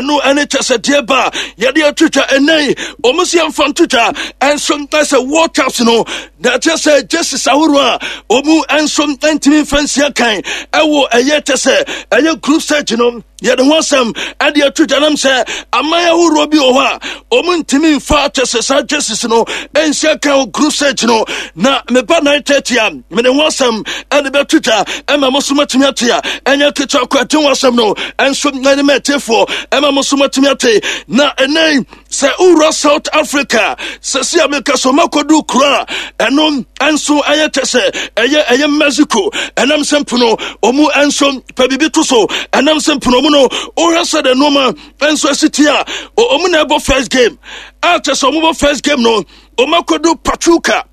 ɛno ɛne kyɛsɛdeɛ ba yɛde atwitwa ɛnɛn ɔmo si ɛmfa ntwitwa ɛnso ɛsɛ World Cups no na kyɛsɛ Jesus ahoro a ɔmo ɛnso ɛntimi mfɛnsia kan ɛwɔ ɛyɛ kyɛsɛ ɛyɛ group stage no yɛde ho asɛm ɛde atwitwa nam sɛ aman ahorow bi wɔ hɔ a ɔmo ntimi mfa kyɛsɛ saa Jesus no ɛnsia kan wɔ group stage no na meba 9:30 a mede ho asɛm ɛde bɛtwitwa ɛma mo so matumi ate a ɛnyɛ ketewa kwate ho asɛm no ɛnso ɛde ma ɛtefoɔ ɛma mo so matumi ate na ɛnɛn sɛ ura South Africa sɛsi America so makodu kura ɛno ɛnso ɛyɛ kyɛsɛ ɛyɛ Mexico ɛnam sɛmpo no ɔmo ɛnso pɛbibi to so ɛnam sɛmpo no ɔmo no ɔhwɛ sɛ de noma ɛnso asiti a ɔmo na ɛbɔ first game a kyɛsɛ ɔmo bɔ first game no Omakodu Pachuca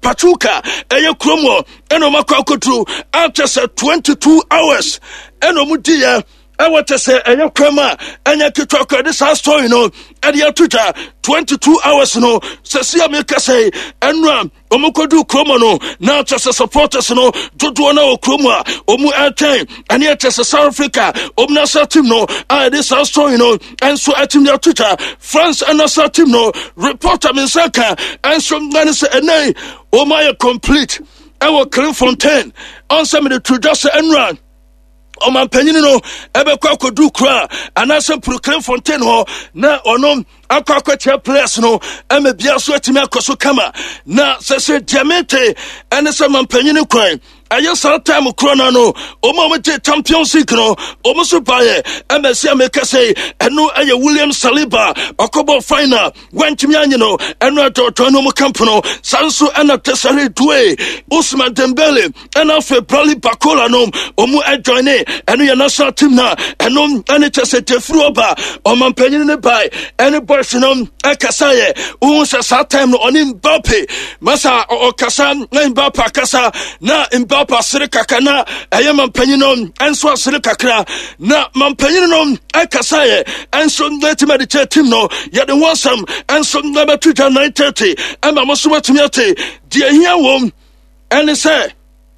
ɛyɛ kurom hɔ ɛna ɔmakɔ akɔduru a kyɛsɛ 22 hours ɛna ɔmo di yɛ ɛwɔ kyɛsɛ ɛyɛ kurom a ɛnyɛ ketewa kɔde saa story no ɛde atwitwa 22 hours no sɛsi America sɛ ɛno a ɔmakodu kurom no na kyɛsɛ supporters no dodoɔ na wɔ kurom a ɔmo ɛtwɛn ɛne kyɛsɛ South Africa ɔmo na sa team no a ɛde saa story no ɛnso ɛtim de atwitwa France ɛna sa team no reporter mensaka ɛnso ɛne sɛ ɛnɛn ɔmo ayɛ complete ɛwɔ Clairefontaine ɔnsɛ mede tudwa sɛ ɛnura ɔmampanyini no ɛbɛkɔ akɔdu kura anaasɛ pro Clairefontaine hɔ na ɔno akɔakɔtia players no ɛma bia so atumi akɔ so kama na sɛ diamante ɛne sɛ mampanyini kwan ɛyɛ saa time korona no ɔmo a wɔgye Champions League no ɔmo so baeɛ ɛma si America sɛ ɛno ɛyɛ William Saliba ɔkɔbɔ final wantumi anye no ɛno ɛtɔtɔ no ɔmo camp no saa nso ɛna Desiree Doué Ousmane Dembele ɛna afei Bradley Barcola no ɔmo ɛjoine ɛno yɛ national team na ɛno ɛne kyɛ sɛ tefiri ɔba ɔmampanyini ne bae ɛne boys no ɛkasa yɛ wohu sɛ saa time no ɔne Mbappe masa ɔkasa na Mbappe akasa na Mbappe asere kaka na ɛyɛ mampanyin no ɛnso asere kakra na mampanyin no ɛkasa yɛ ɛnso n'atimi de kyɛ team no yɛde ho asɛm ɛnso n'abɛto dwa 9:30 ɛma mo so matumi ate deɛ hia wɔm ɛne sɛ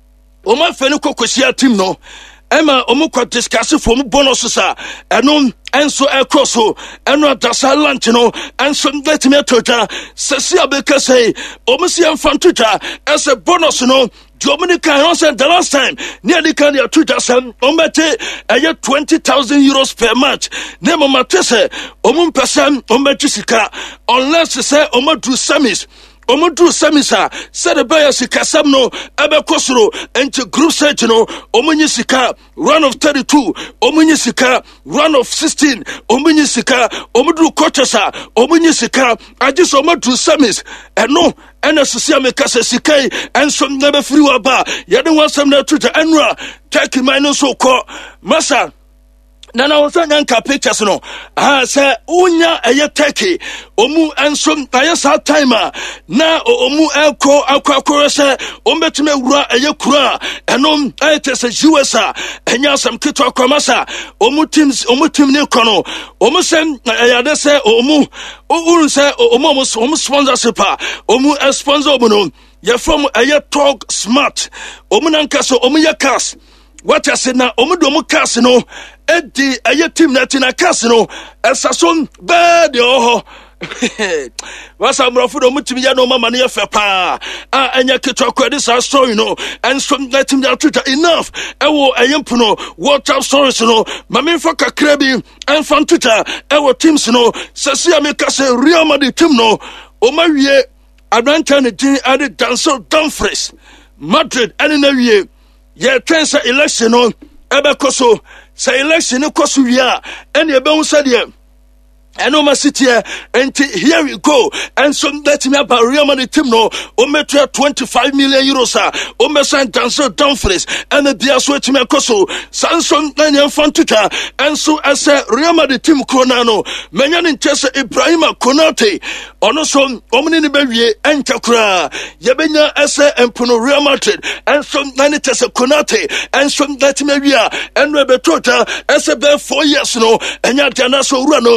ɔmo afɛ ne kɔkɔhyia team no ɛma ɔmo kɔ discuss for ɔmo bonus sa ɛno ɛnso ɛkɔ so ɛno adasa lunch no ɛnso n'atimi ato dwa sɛsi abɛka sɛ ɔmo si ɛmfa nto dwa ɛsɛ bonus no Dominica Hansen the last time near the kind of Twitter sam ombete aya 20,000 euros per match. Nemo matese omum person ombete unless say omadru semis. Omodru semisa said the buyer sikasam no ebe kosoro into group stage no omunyi sika run of 32 omunyi sika run of 16 omunyi sika omodru kochasa omunyi sika ajis omodru semis eno ena susia me kasa sikai enso nebe free waba yede wansam na Twitter enra take minus so ko masa Nana wasa nyanka pictures no say unya eye turkey omu enso aye sa time na omu elko akwa se ombetime wura eye kura enom ayete se USA enya sam kito akwamasa omu team ne kono omu sem ayade se omu urun se omu sponsorship omu sponsor omu no ye from eye talk smart omu nanka so omu ye cast what I said now omu cast no Edi aye team na tina cast no esason bad yo wasa mrofo do mutimi ya no mama ne fe pa anya ketwa kwade sa story no and so that team ya Twitter enough ewo ayempo no WhatsApp stories no mama fa kakra bi en fan Twitter ewo teams no sesi America say Real Madrid team no o ma wie adrancha ne din ade Denzel Dumfries Madrid ene na wie ye transfer election no ebe koso say election koso wia ene ebe hu sade Enoma City and here we go and so let me about Real Madrid team no ometra 25 million euros omesan Denzel Dumfries and the biaso team koso Samson Daniel Fantuta and so as a Real Madrid team Kronano menyan in Chester Ibrahima Konate ono so omni ni bewie entakura yebenya ese empono Real Madrid and so nani Chester Konate and so let me wia and rebetota ese be 4 years no enya dana so ura no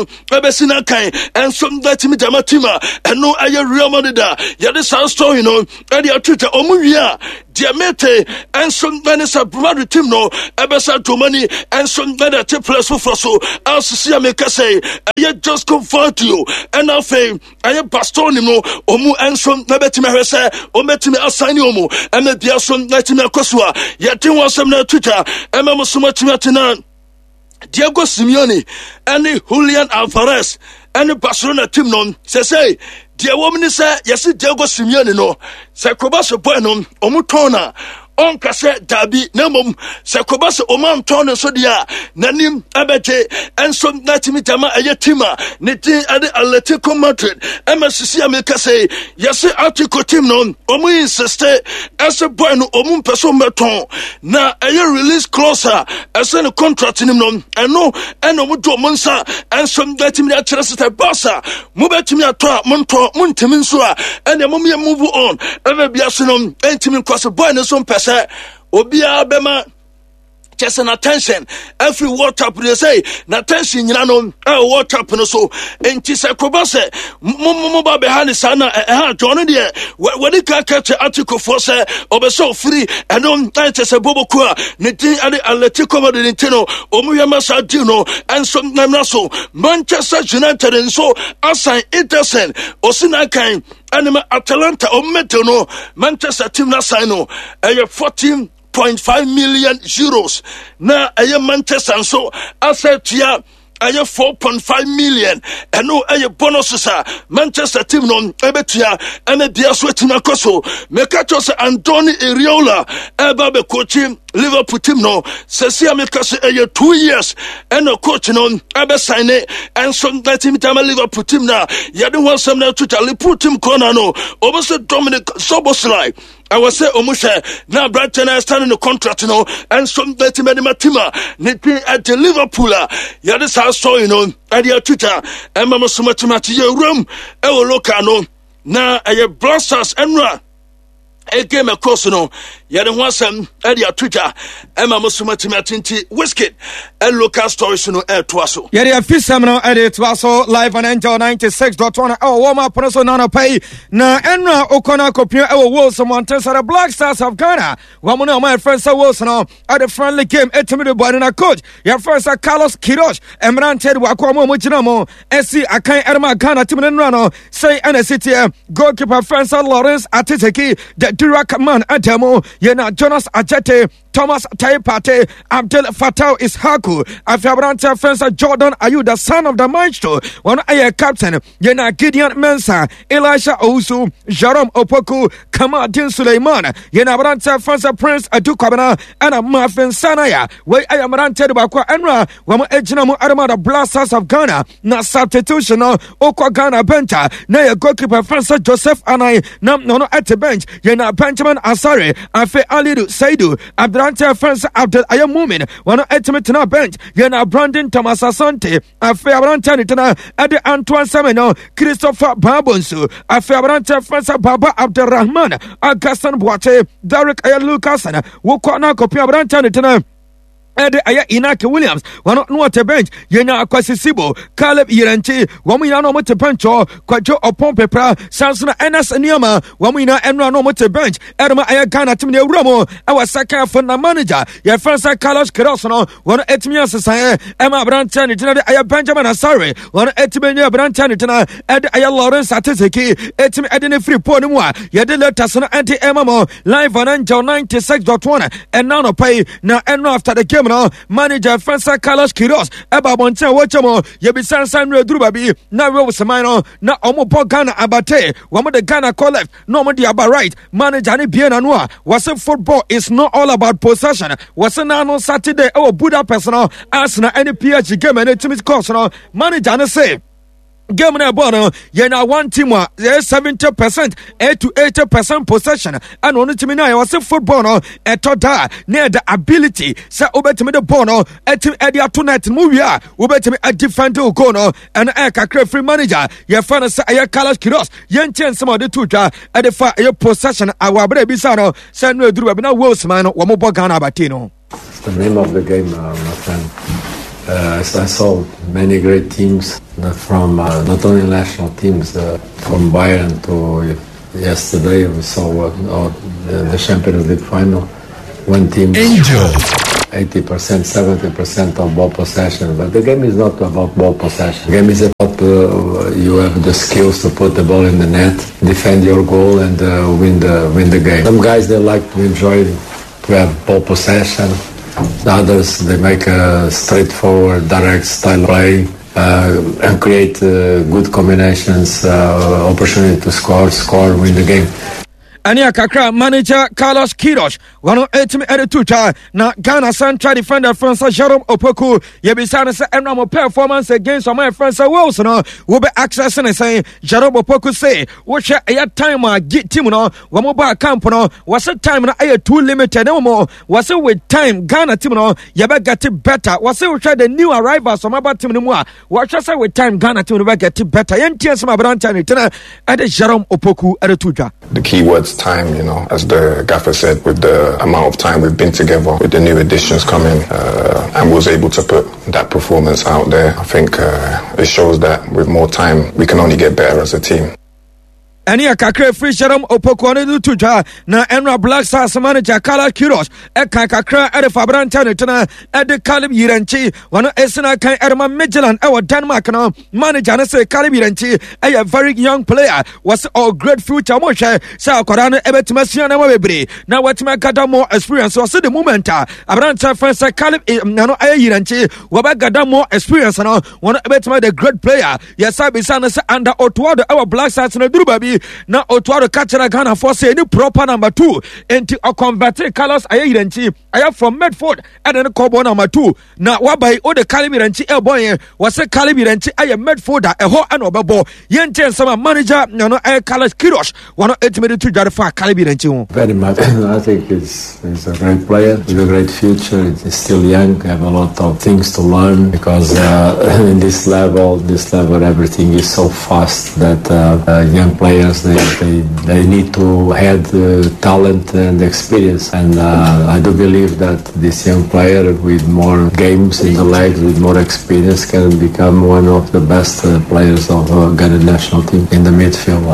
ebesina kan enso datimi damatima eno aye Real Madrid yade sa story no e dia Twitter omuwia Diamete enso manisa brother team no ebesa domani enso that plus for so asisi ameka say aye just comfort you and afa aye pastor ni no omu enso na betime hwese o betime assign omu eme bia so natime akoso a yade wonsem na Twitter eme musoma timatina Diego Simeone and Julian Alvarez and Barcelona team no say dear woman is yes Diego Simeone no say Kobasa boy no omutona on kase dabi nemom se kobase oman ton so dia nanim abete enso natimi tama aye tima ne tin ade Atletico Madrid MSC America say yes Atletico team no omu insiste ese boy no omu peso meton na aye release closer ese no contract nim no eno omu do monsa enso natimi da Chelsea Barca mu betimi ato a monto muntimi nso a ene mum ye move on ebe bia so no entimi kwase boy no so say obia bema just an attention every WhatsApp they say na attention nyina no WhatsApp no so enti se kobase mo ba be hani sana John de when ka catch article for say obeso free and on time se bobo kwa ne tin ade Atletico Madrid no omuya masa di no and so na so Manchester United and so assign Ederson osina kan anima Atalanta o meto no Manchester team na sign no 14.5 million euros na aye Manchester so asset ya aye 4.5 million and no aye bonuses Manchester team no ebetua eme bia so team akoso mekacho se Anthony Iraola eba be coaching Liverpool team no sesi ameka se aye 2 years and no coach no ebe sign and so that team Liverpool team na yade wansam na tuta Liverpool team corner no obo Dominic Szoboszlai I was say omushe na Brighton stand in the contract no and some that matima nipping at the Liverpool yade sa so you know at your Twitter and mama so much your room e wo loka no na aye Blasters enra e game across no yade ho asem at your Twitter and mama so much matinti Whiskey and local stories no e to aso yade afisam no e to aso live on Angel 96.1 warm up no so na pay na enra okona kopia e wo Wilson Montesa the Black Stars of Ghana wamuno my friend so Wilson at the friendly game etimi the boy na coach your first Carlos Queiroz emranted wakwa mo gina mo esi akan erma Ghana team no say NCT goalkeeper Francis Lawrence Atiteki the Durack man Adamo yena Jonas Ajete Thomas Taipate Abdel Fattah Ishaku Afiabrante Francis Jordan Ayew the son of the maestro one aye captain yena Gideon Mensah Elisha Owusu Jerome Opoku Kamadin Suleiman yena Abrante Francis Prince Adukwabena and Marvin Sanaya we aye Abrante bakwa enra wamo ejina mu Armada Blasters of Ghana na substitution okwa Ghana bench na ye goalkeeper Francis Joseph Anai na no at the bench yena Benjamin Asare Afe Alidu Saidu Abdurante Francis Abdel Ayamumin one ultimate na bench yena Brandon Thomas Asante Afe Abrante tena Ade Antoine Semeno Christopher Babonsu Afe Abrante Francis Baba Abdurrahman Augustin Boate Derek Ayalukasan wokwa na kopi Abrante tena Ede aya Inaki Williams wano nuote bench yena Akwasi Sibo Caleb Irenchi wamu ina no mote bench kwa Jo Opompepra Sansuna Enes Niyama wamu ina enra no mote bench Edema aya Ghana timine uromo awa saka funda manager ya Francis Carlos Queiroz no wano etimia sasa Emma Abrante tina de aya Benjamin Asare wano etimia Abrante tina ede aya Lawrence Atiteki etimi ede ne free po nimwa yede letters no anti Emma mo live on Angel 96.1 and now no pay na enra after the game manager Francis Carlos Queiroz eba bonten wochemo yebisan Sandro Drubabi na we semano na omo Ghana abate wamo the Ghana call left no mo the aba right manager ni bien anwa was football is not all about possession was na no Saturday Budapest no Arsenal any PH game and team course no manager na say game na ball yena one team 70% 8 to 80% possession and on team na was football no eto da near the ability say obetime the ball no etim edia tonight movie obetime a defend go no and kakra free manager ye fan say aye Carlos Queiroz yen chen some of the two twa e the fa aye possession awabra bi sa no say no eduru ba na Wolves man wo mo Ghana batino. It's the name of the game, my friend. I saw many great teams from not only national teams, from Bayern to yesterday we saw the Champions League final. One team 80%, 70% of ball possession, but the game is not about ball possession. The game is about you have the skills to put the ball in the net, defend your goal, and win the game. Some guys they like to enjoy to have ball possession. The others they make a straightforward, direct style play and create good combinations, opportunity to score, win the game. Ania kakra manager Carlos Queiroz wano etimi edetucha na Ghana central defender Francis Jerome Opoku yebisana se enramo performance against my friends Wales no will be accessing say Jerome Opoku say which a time get team no wamo ba camp no was a time na aye too limited no more was it with time Ghana team no yebe get it better was it with the new arrivals from about team no more was say with time Ghana team no get it better yentia some abranta ni tena ede Jerome Opoku edetucha. The key words time, as the gaffer said, with the amount of time we've been together, with the new additions coming, and was able to put that performance out there. I think it shows that with more time, we can only get better as a team. Ania kakra free Jerome Opoku ne tuja na Enra Black Stars manager Carlos Queiroz eka kakra ede Fabranta ne tena ede Caleb Yiranchi wano esina kan Erma Midtjylland ewa Denmark no manager ne say Caleb Yiranchi a very young player was a great future mo hwe say akoda no ebetima sia na mo bebre na watima gada more experience was the moment Abranta friend say Caleb no Yiranchi waba gada more experience no wano ebetima the great player yes I be say under Otuado ewa Black Stars na duru baby na Otuado catcher Ghana for say any proper number 2 into a converted Carlos Yiranchi aya from Medford and then Kobo number 2 na wabai o the Caleb Yiranchi e boy was a Caleb Yiranchi aya Medford a ho and obabo yenten some manager no Carlos Queiroz one ultimately to Jarifa Caleb Yiranchi very much. I think it's a great player with a great future. It's still young, have a lot of things to learn because in this level everything is so fast that young players they need to have talent and experience, and I do believe that this young player with more games in the legs, with more experience, can become one of the best players of Ghana national team in the midfield.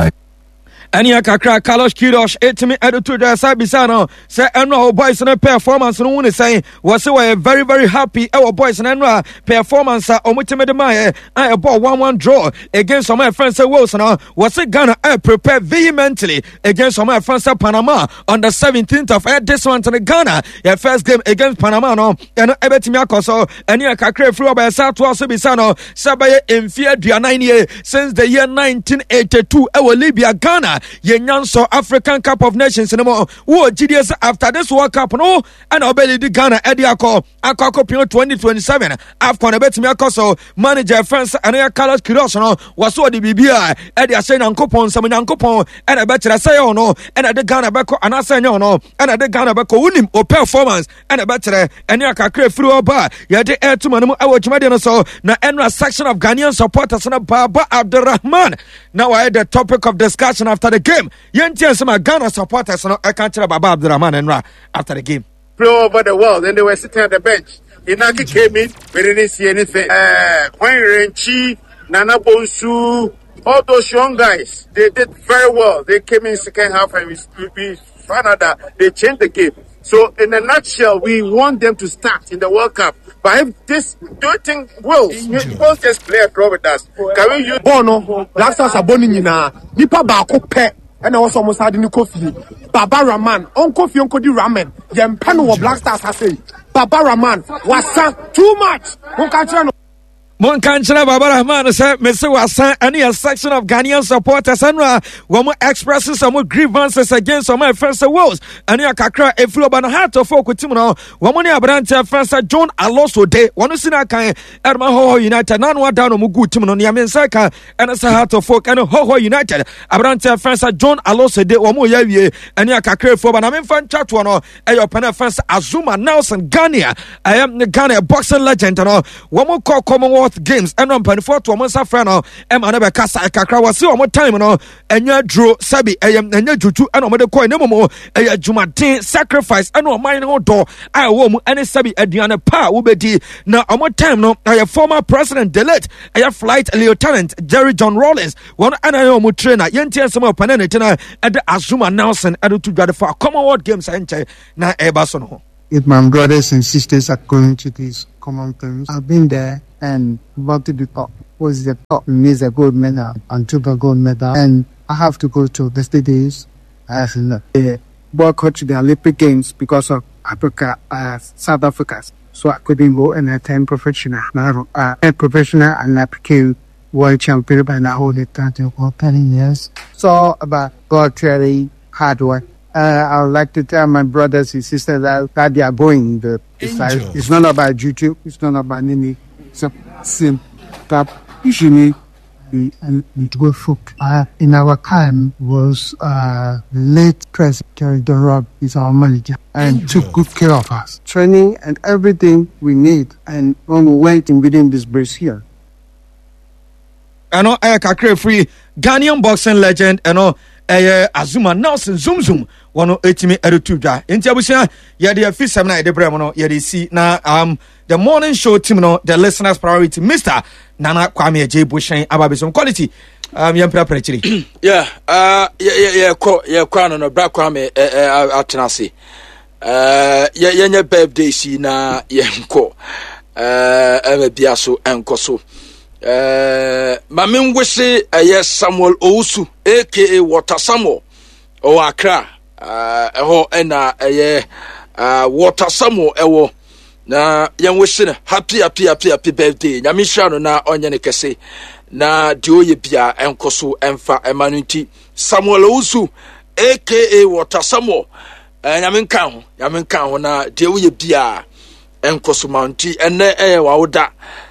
Ania kakra Carlos Queiroz etimi edetu da sabisano say enra boys na performance no woni say was we very very happy our boys na enra performance omutime de mai a ball 1-1 draw against some friends Wales no was Ghana prepare vehemently against some friends Panama on the 17th of this month in Ghana your first game against Panama no and ebetimi akoso Ania kakra free by South Wales bisano sabaye emfia 9 years since the year 1982 Libya Ghana Yenyanso African Cup of Nations no wo GDS after this World Cup no and obeli di Ghana ediako akoko 2027 AFCON ebetimi akoso manager France Ania Carlos Queiroz no was what the bibia edia say nankopon sam nankopon and ebetira say no and the Ghana beko anasa nyo no and the Ghana beko unim o performance and ebetira Ania kakra free oba ye de etuma no awo jumade no so na enra section of Ghanaian supporters na Baba Abdurrahman now I had the topic of discussion after the game. Yentia some Ghana supporters no I can't tell Baba Abdurrahman and Ra after the game. Play over the world and they were sitting at the bench. Inaki came in, we didn't see anything. Wayne Renchi, Nana Bonsu, all those young guys, they did very well. They came in second half and we found out that they changed the game. So in a nutshell, we want them to start in the World Cup. But if this, do you think won't just play a draw with us? Can we use Bono, Black Stars are born in Nipa Bako Pe, and also almost had in Kofi. Baba Rahman, Uncle Kofi Ramen, Yempano Black Stars has say. Baba Rahman was too much. Mon kanchana Baba Rahman say Mr. Wasan and a section of Ghanaian supporters and one expressing some grievances against some friends Wales and ya kakra e flow ban heart of folk team no one abrante friends John Alonso de one sina kan Erma Ho United nan wa down mu good team no ya mensaka and say heart of folk and Ho United abrante friends John Alonso de one ya wie and ya kakra flow ban amfan chat no e your pen friends Azuma Nelson Ghana I am the Ghana boxing legend no one call common 4th games and on 24 to almost a friend Emma never cast a kakra was so more time and you drew Sabi and you juju and on the coin no more a Jumatin sacrifice and on mine door I won't any Sabi Adriana Pa Ubedi now on more time no I have former president delete I have flight lieutenant Jerry John Rawlins one and I know trainer Yentia some of Pananitina at the Azuma Nelson at to gather for Commonwealth Games and na Ebason. If my brothers and sisters are going to these common things, I've been there and wanted the top. Was the top means a gold medal and took a gold medal, and I have to go to the states as boycott to the Olympic Games because of Africa, South Africa. So I couldn't go and attend professional. And I became world champion by now only 10 years. So about God really hard work. I would like to tell my brothers and sisters that they are going. It's not about YouTube. It's not about any. It's a simple that usually we go folk. In our time was late President Jerry John Robb is our manager and took good care of us. Training and everything we need. And when we went in within this brace here. I know I can free Ghanaian boxing legend Azuma Nelson Zoom one etimi erutuja enti abusia ye de afisam na de brem no ye de si na the morning show team no the listeners priority Mr. Nana Kwame Eje Bushen ababesom quality ye prepare yeah kwa no bra Kwame atenase ye nya birthday si na ye nko bia so enko so Mamin wese yes Samuel Owusu aka Water Samuel o Accra ho na Water Samuel ewo na yan wese na happy birthday nyame hia no na onye ne kese na de oye bia enkoso emfa emanuti Samuel Owusu aka Water Samuel nyame nkan ho na de oye bia enkoso manti ene wawuda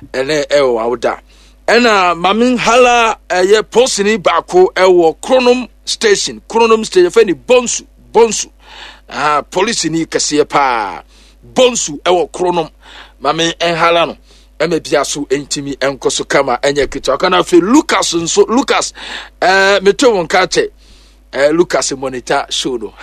ena mamin hala ye posini bako ewo Kronom station feni bonsu police ni kase pa bonsu ewo Kronom mamin hala no eme biaso entimi enkoso kama enye kito kana fe Lucas meto won kache Lucas monitor show no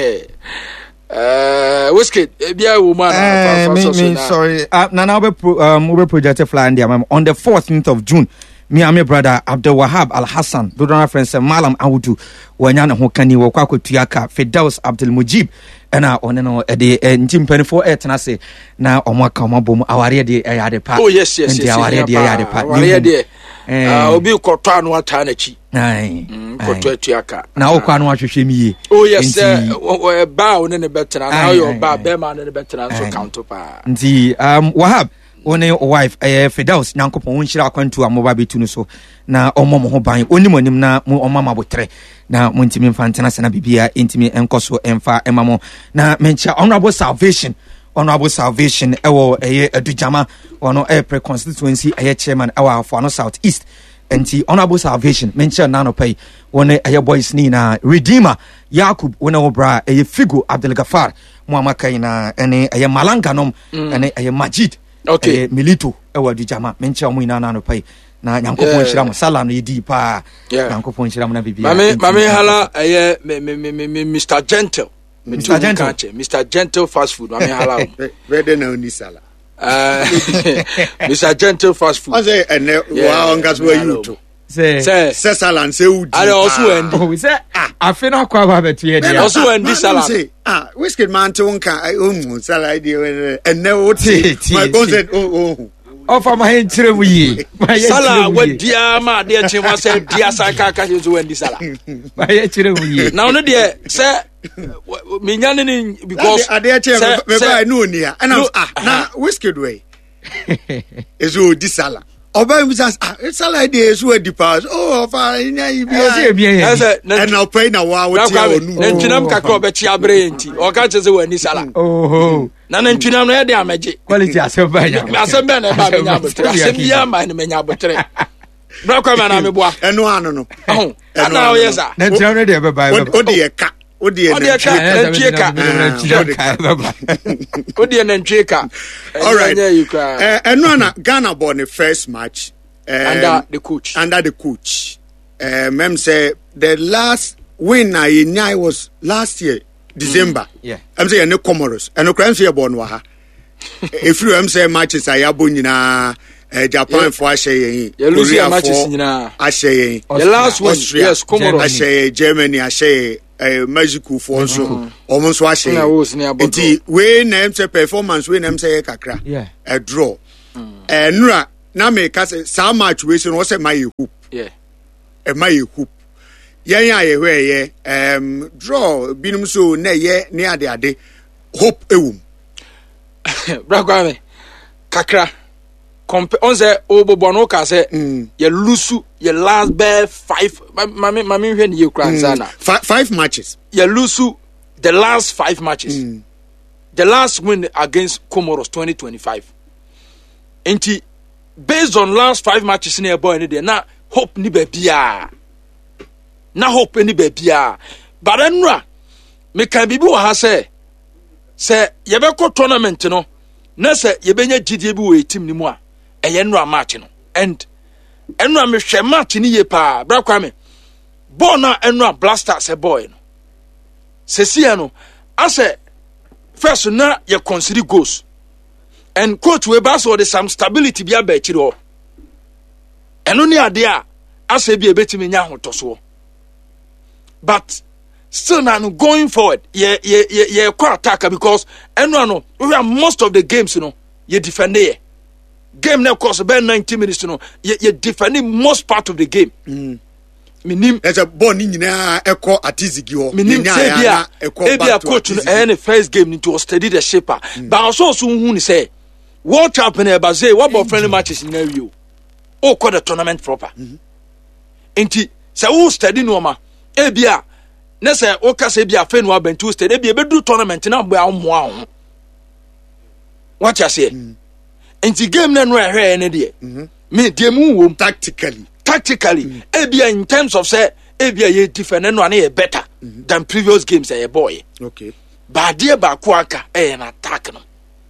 Whiskey bia woman sorry Nana we project fly on the 14th of June me and my brother Abdul Wahab Al Hassan Dodona friends Malam Awudu wanyana ho kani wo kwakotuaka Fidaus Abdul Mujib na oneno de ntimpani for etna say na omaka omabom aware de yade pa oh yes aware de yade pa aware de obi koto anu ata na chi koto atuaka na okwa anu ahwehwe miye oh yes ba one ne betena na yo ba be ma ne betena so count pa nti Wahab one wife Fidaus nyankopon wonhyira akwantu amoba betunu so na omom ho ban onimunim na omama botre na montimi mfantena sana bibia intimi enkoso emfa emamo na mencha honorable salvation ewo adujama ono pre constituency chairman ewo afano south east enti honorable salvation mencha nano pay one boys ni na redeemer Yakub one obra Figo Abdul Gafar muamaka ina ene malanga nom ene Majid okay Milito ewo adujama mencha mu ina nano pay na nyankopon hira mo sala no yedi pa nyankopon hira mo na bibia mame hala Mr. Gentle fast food mame hala where na oni sala Mr. Gentle fast food I say wa ngas wa you say sala and say udi I also end we say afi na kwa ba betu ye dia also end sala say Whiskey man to nka sala idea ene oti my concept Offer my hand to we. Sala, what dear ma, dear Chima said, dear Saka, you to end Sala. My head now, no, dear, sir, Minyanin, because I dare tell I know near, and now Whiskey way is all this Sala. Oba misas it's all ideas who depart fine and I'll pay now wow nentinam kakro be chia brenti o ka cheze wani sala na nentinam no e dey amaje quality asemba nya asemba na ba nya botre asembia ma ni menya botre bra kwa ma na meboa eno ano no ana o yesa nentinam no dey be ba o dey ka Odi Ncheka. All right. And Ghana born the first match under the coach. Mem say the last win I was last year December. Yeah. I'm saying no Comoros. And no crime here born waha. If you say matches I abunina Japan for Ashe, Korea for Ashe, the last one, Austria, yes, Comoros, Ashe, Germany, Ashe, Mexico for so almost Ashe. Indeed, we name say performance, we name say kakra. Yeah. A draw. Nura, na me kase sa match we say was my hoop. Yeah. My hoop. Yeah, draw binum so na ye ne ade hope ewum. Bragwame kakra on say obobono ka say you lose your last bare 5 mami hwe ne Ukraine na 5 matches you lose the last 5 matches the last win against Comoros 2025 enti based on last 5 matches in a boy ni there na hope ni bia but enra me kan bibi wo ha say yebeko tournament no na say yebenya gidie bi wo team ni mu a enra match no and enra me hwe match ni ye pa bra kwa me ball na enra blaster say boy no sesia no ase first na ye consider goals and coach we ba so the some stability bia ba chiri ho eno ni ade a ase bi ebetimi nya hotoso but still now going forward, quite attacker because we are most of the games, you defend it. Game now cost about 90 minutes, you defending most part of the game. Minim there's a ball in echo at Izigio. Minim Ebia coach any first game into study the shaper. But also soon say World Champion Baze, what about friendly matches in you? Oh, call the tournament proper. Inti say who study no Ebia Nessa Oka say be a friend wa bentu stay be do tournament na bo amwa. What you say? Enti game na no ehwe ne de. Me de mu wom tactically ebia in terms of say ebia ye different no na ye better than previous games a boy. Okay. But dia ba ko aka an attack no.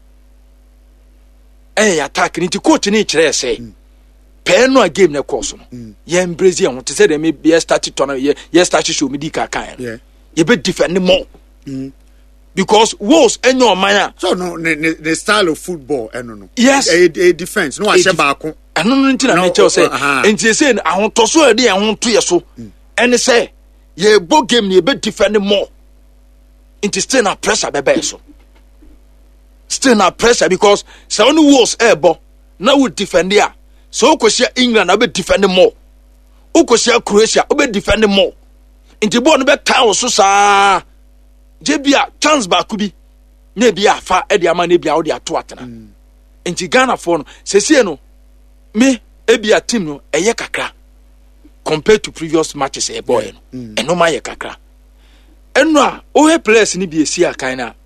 Attack ni ti coach ni kire say pay no game na course no ye embrace ye want to say dem be start to ye start show me di kan ye be defend more because wolves enyo man so no the style of football no yes a defense no ahye baako no ntina me tell say enti say ahontoso e de ahonto ye so ene say ye bo game ni ye be defend more enti still na pressure be so still na pressure because say only wolves ebo na we defend here. So Ukosia England will be defending more. Ukosia Croatia will be defending more. Inti bo no be tie so sa. Jebia chance ba kubi. Ne bia fa e de ama ne bia wo de ato atena. Inti Ghana for no sesie no me ebia team no eye kakra compared to previous matches e boy no. Eno ma ye kakra. Eno a o he players ni bi esi akan na.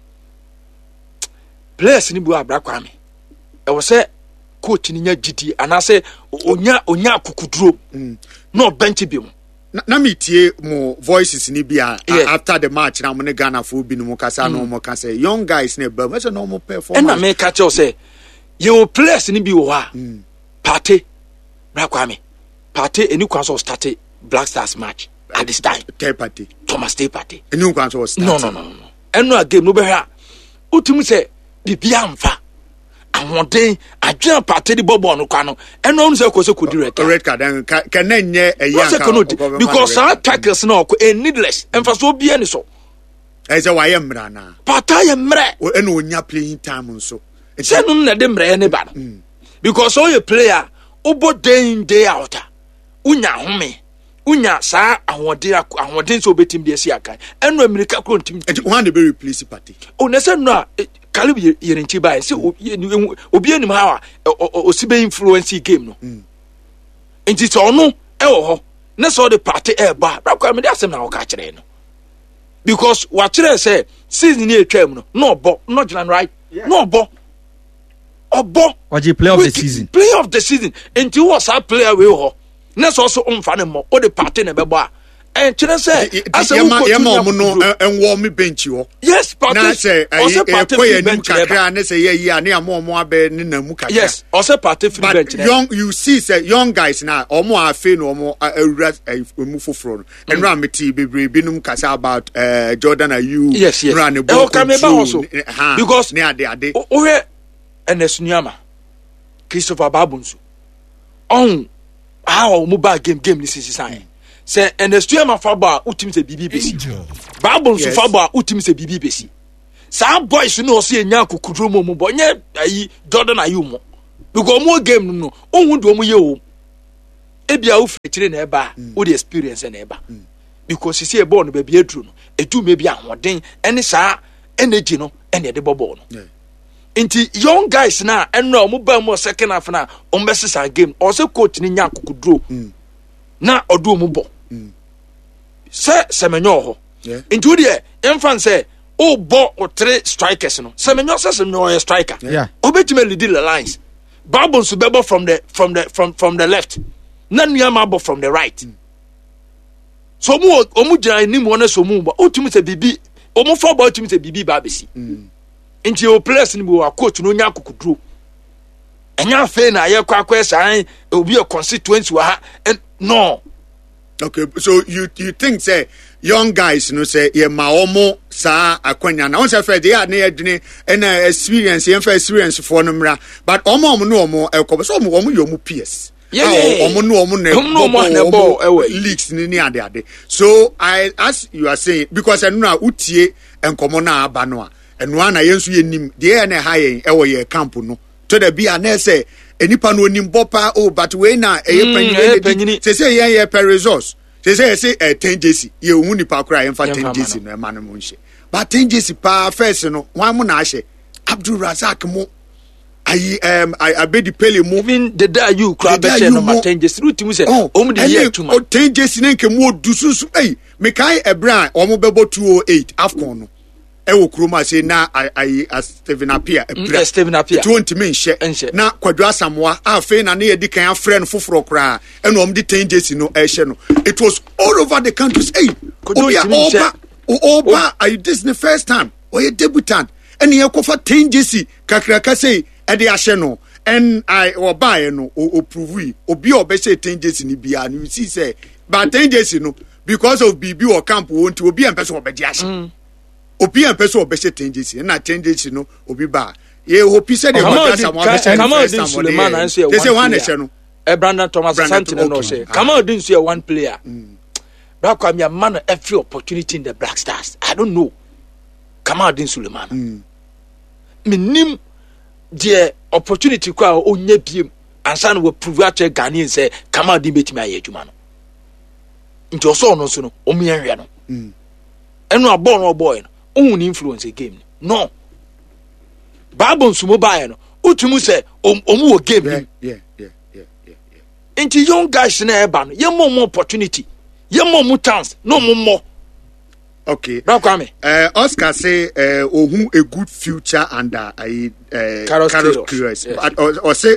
Players ni bu abra kwa me. E wo se coach ni nya gidi anase onya kukuduro no bench bi mu na metie mo voices ni bia after the match na mo ne Ghana fo bi no mo kasa no mo kasa young guys ne ba me say no mo perform na me catch you say you players ni bi wo ha party Brakwame party eni kwan so start Black Stars match at this time Thomas Day party eni kwan so start no eno a game no be ha utim say bibia amfa ahode adwen party di bobo no kwa no eno onu se ko se kodi red card can nye eya because our tackles no ko needless emfaso bia ni so I say why mra na pata ye mre eno onya playing time nso se no na de mre ne ba no because all your player obo day out unya home unya sa ahode so betim de esi akan eno america ko ntim one dey be replace party o na se no Kalibi yerenchi ba se obi anim ha osibe influence game no enti so no e wo ho na so the party e ba rakwa me dey asem na wo ka kire no because wa kire say season ni etwam no obo no gina right no obo oje player of the season enti wo sa player we ho na so so umfa ne mo o the party na be bo a and china say as a warm bench yes party say kakra na say ya na mo abe ni na mu kakra yes also party free bench but you see say young guys now omo afi no omo awura emu foforo and ram ti bebre binum kasa about Jordan Ayew yes run the ball also because ne ade ohe enesunyama Christopher Babunsu on how mobile game this is sign say enesunyama faba utim se bibi besi Babunsu faba utim se bibi besi sa boys no so enya kokudro mo bo nye ayi Jordan Ayew mo because mo game no ohun do mo ye o ebia wo fetire na eba wo the experience na eba because see e ball no ba bi edru no edu me bi ahoden ene sa energy no ene de ball no inti young guys na eno mo ba mo second half na o mbesisa game o se coach ni nya kokudro na odo mo bo se menyo ho inti wo de enfan say o bo o three strikers no se menyo striker obetime lead the lines Babunsu bebo from the left na Nuyama from the right so omu jira ni mo na so mu ba otumi se bibi omu for ba otumi se bibi ba besi nti o players ni bo coach no nya kokudro enya fe na ye kwakwa san obi a constituency wa ha no okay so you think say young guys no say ye ma omo sa akwanya na on say fe dey na yedine na experience ye fa experience for no mra but omo no omo ekobo so omo yo mu PS omo no omo na leaks ni ade so I as you are saying because enu na utie enkomo na aba no a enu ana yensu ye nim dey na ha yen e wo ye camp no to da bia na say enipa no nim bopa but we na panyini say ye per resource say 10 JC ye hu nipa kura ye fa 10 JC no e ma no mo nhye but 10 JC pa first no wan mo na ahye Abdul Razak mo I bet the pele mo even the day you crab be no 10 JC routine say omu de year too much 10 JC na nke mo dususu me kai ebra omu bebo 208 afcon no ewo kroma say na Steven Appiah Steven Appiah 20 men she na Kwadwo Asamoah afa na ye di kan afre no foforo kra e no di 10 JC no e she no it was all over the country oba this is the first time or a debutant and ye kofa 10 JC kakraka say e de ahye no and I oba no o prove obi obe say 10 JC ni bia you see say but 10 JC no because of BB or camp won't obi en person obe di ahye obi en person obe say 10 JC na 10 JC no obi ba ye hope say the Suleiman answer they say one no Brandon Thomas Santino no say Kamal didn't say one player Black Kwame man every opportunity in the Black Stars I don't know Kamal Din Suleiman minim the opportunity kwa onye biem ansa no we prove at Ghanaian say Kamal Din betimi aye adwuma no nti oso no so no omianhwe no eno abon no boy no ohun influence game no Babunsu mobile no utumu say omu wo game yeah nti young guys na eba no ye more opportunity ye more chance no more okay Kwame Oscar say ohun a good future under Carlos Queiroz or say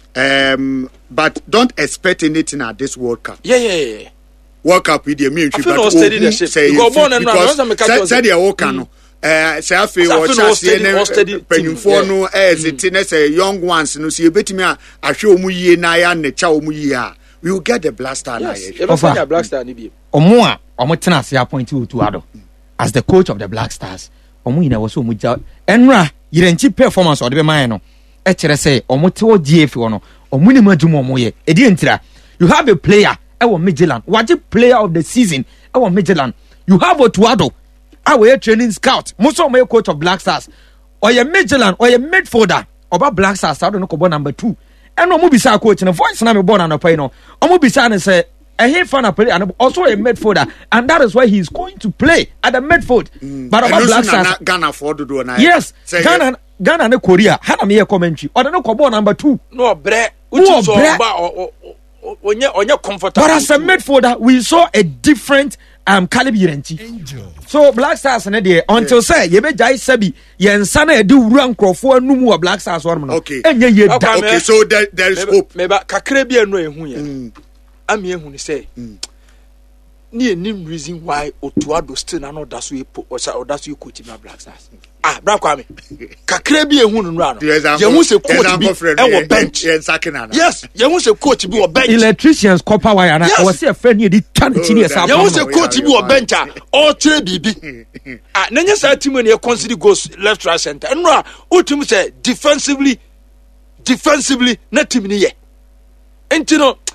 but don't expect anything at this World Cup yeah World Cup with the military but say because said the World Cup no say afi o chase ne penifo no it say young ones no see betimi ahwe omu yie na ya ne cha omu yie a we will get the blaster na ye blaster ni bi omo a omo tena ase appoint otu ado as the coach of the Black Stars omo yina wo so omu ja enra yirenchi performance o de be man no e kire say omo te o GF no omo ni madum omo ye e di entira you have a player e wo Midland waje player of the season e wo Midland you have Otuado our training scout muso my coach of Black Stars or your Midland or your midfielder about Black Stars I don't know number 2 and no mobisa coach and voice na me born and pay no mobisa and say he fan play and also a midfielder and that is why he is going to play at the midfield but about Black Stars Ghana for do na yes Ghana and Korea hana me commentary or no ko number 2 no bre uti so ba onye comfortable but as a midfielder we saw a different caliber Yirenchi. So Black Stars na dey until say ye be jai sabi ye nsa na e de wura nkrofo anumu wa Black Stars one no enye ye da okay so there is hope me ba kakra bi enu ehun ye ami ehun say near name reason why Otuado still not that's we put or that's you coach in Black Stars. Brakwame. Kakrebi a wound run. You must a coach be bench. Yes, you must a coach be a bench. Electricians copper wire. I was a friend you did 10 years. You must a coach be a bench or Trebi. Nanya sa team when you consider goes left, right, center. And now, ultimately say defensively, not team ni ye. And you know,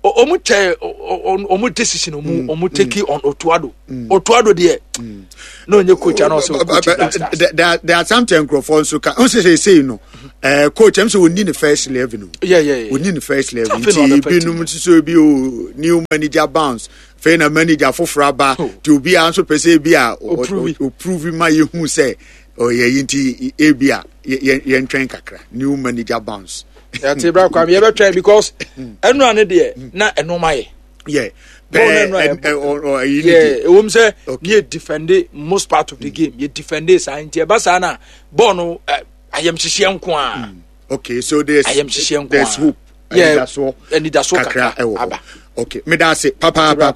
omu decision omu take on Otuado there. No, you coach and also there are some microphones who can say you know, coach I'm so we need the first level. Yeah. We need the first level. New manager bounce. Fena manager for Fraba to be answer per se bia or prove my who say oh yeah inti ebia yen train kakra new manager bounce. That's a black come ever try because and run it there na enoma yeah or you say you defend most part of the game you defend this and basana bono I am shishian kwa okay so there's hope yeah that's all and that's all okay me da say papa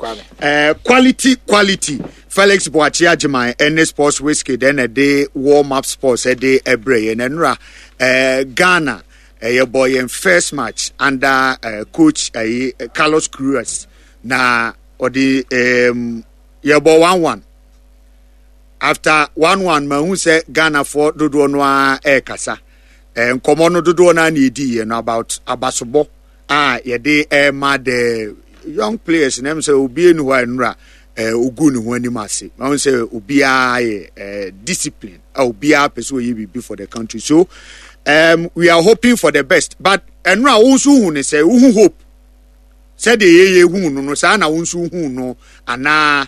quality Felix Boachi Ajimai NS Sports Whiskey then a day warm up sports a day ebre and enra Ghana your boy in first match under coach Carlos Cruz na or the your boy 1-1 after 1-1 man who say Ghana for dodo no kasa komono dodo na need about abasobo ye dey mad young players name say obi enu wa nra ogu ne ho animase I say obi discipline obi person we be for the country so we are hoping for the best but enra wonso hu ne say hu hope say the ye hu no say na wonso hu no ana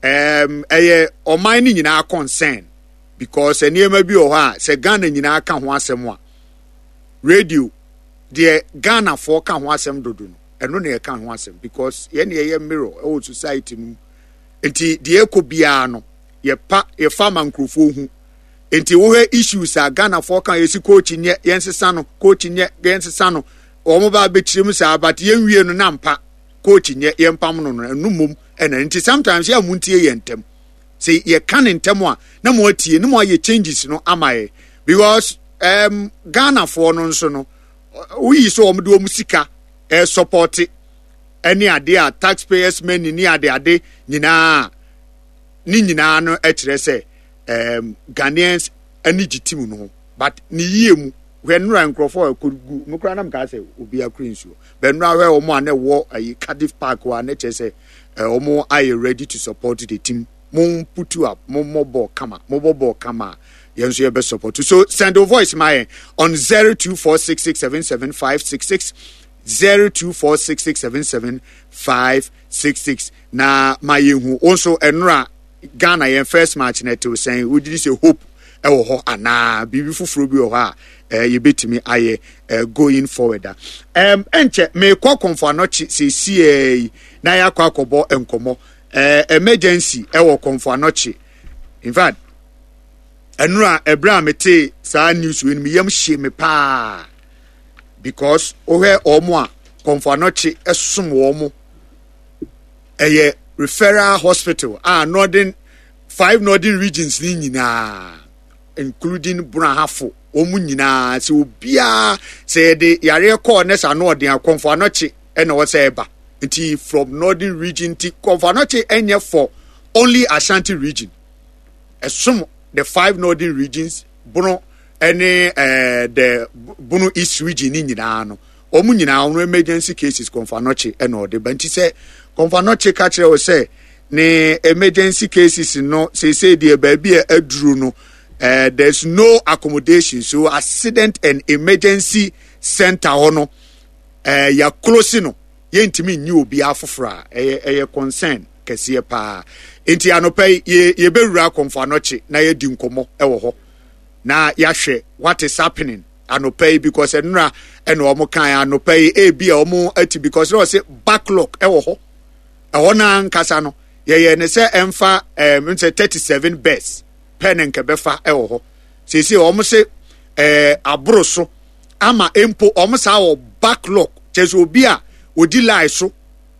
oman ni nyina concern because enema bi o ha say Ghana nyina ka ho asem a radio the Ghana for ka ho asem dodo no eno na ka ho asem because ye na ye mirror our society mu enti de ekobia no ye farm nkrofo hu enti wo he issues a Ghana for kan yesi coach nye yensesa no coach nye yensesa no omo ba bekyirem sa but ye nwie no na mpa coach nye yempam no no mum ena enti sometimes ya muntie ye ntem say ye kan ntem a na mo atie no mo ye changes no amaye because Ghana for no nso no we so omo de omo sika support any ade a taxpayers money ni ade nyina no ekire say Ghanaians any team no but ni yie mu when ran crofo akugu no kra na mka say obi akrinsu but no where omo ane wo Cardiff Park wa na che say omo are ready to support the team mon put up mo ball kama yenso ye be support so send a voice my on 0246677566 0246677566 na mayehu also enra Ghana yen first match net was saying we did say hope ewo ho ana bibi fufuro bi ho a ye betimi aye going forward enche me kwa konfo anochi se na ya kwa akobo enkomo emergency ewo konfo anochi in fact enra ebra mete sa news we mi yam hye me pa because ohe omo a konfo anochi esum wo mo referral hospital five northern regions ni nyina including Brahafo omu nyina se obia se de yare call nesa no odin akonfo anochi e na wo se eba nti from northern region ti konfo anochi enye for only Ashanti region esum the five northern regions Bono any the Bono East region ni nyina no omu nyina ono emergency cases konfo anochi e na ode banti se konfo anochi ka kire wo se ne emergency cases no say the baby aduru no there's no accommodation so accident and emergency center hono ya close no yentimi nyi obi afofra concern kese pa enti anopai ye bewura konfo anochi na ye di nkomo ewo ho na ya hwe what is happening anopai because enra eno omo kan anopai ebi omo ati because no say backlog ewo ho na nkasa no ye ne se emfa 37 beds pen and kebefa ewo ho sisi omo se abroso ama empo omo sa wo backlog chezo obi a odi lie so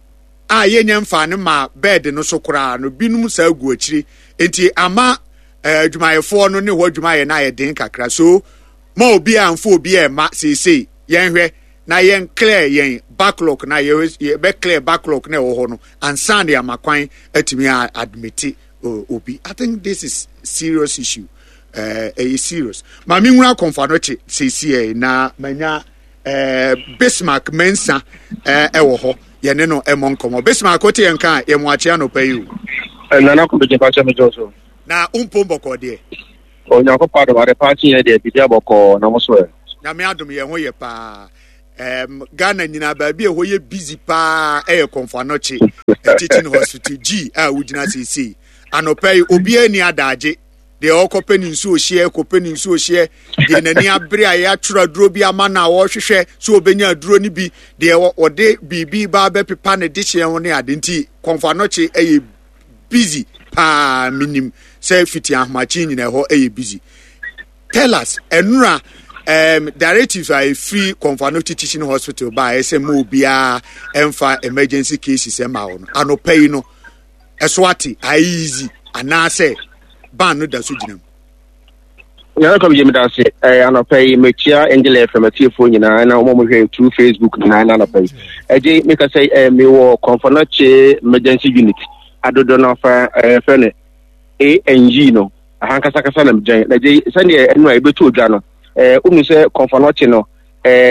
a yenya mfa ne ma bed no so kora no binum sa gu akiri enti ama adwumayefo no ne ho adwumaye na ye den kakra so ma obi amfo obi e ma sesei yen hwe na yen clear yen backlog na ye be clear backlog na wo ho no ansa na amakwan atimi admit obi. I think this is serious issue. Serious. Ma mi nwura konfa no che sesei na manya Bismarck Mensa wo ho ye ne no emonkomo Bismarck ote yen kan ye mo ache anopayu nana ko be pa che me joso na umpombo de Onyako part of the party here de bia boko na mo so na me adom ye ho ye pa Ghana nyina ba bia ho ye busy pa konfa no che teaching hospital G wudina sesei anopayu obi ani adaje de okopeni nsu ohie kopeni nsu ohie de nani abre aya twura duro bi ama na wo hwehwe so obenya duro ni bi de ode bibi ba be pepa ne de hye ho ne ade nti konfa no che busy pa minim say fiti ahmachi nyina ho busy. Tell us enura directives are free konfa no teaching hospital ba mo bia emfa emergency cases ema wo no anopai no eswati easy anase ban no da so ginam ya ko bi me da se anopai metia Angela from atiefo nyina na mo hwe through Facebook na anopai eje me ka say me wo confonoche emergency unit adodo no fa fene ANG no ahankasa kasa na mjan na je sane enu a ebetu odwa no unu se confonoche no